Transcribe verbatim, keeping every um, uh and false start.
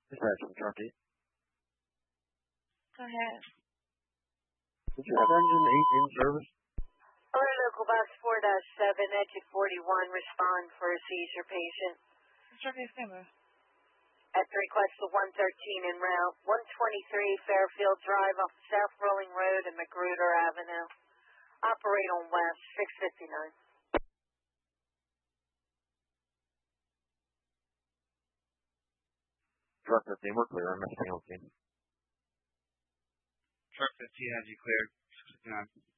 Dispatch from Truckee. Go ahead. Did you have engine eight in service? Alert local box four dash seven, exit forty-one, respond for a seizure patient. Truckee Simba. At the request of one thirteen en route, one twenty-three Fairfield Drive off South Rolling Road and Magruder Avenue. Operate on west, six fifty-nine. Truck fifteen, we're clear. I'm missing team. Truck fifteen has you cleared, six fifty-nine.